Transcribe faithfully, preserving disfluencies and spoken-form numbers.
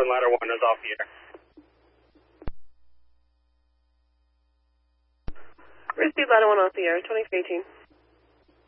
ladder one is off the air. Receive ladder one off the air, twenty eighteen.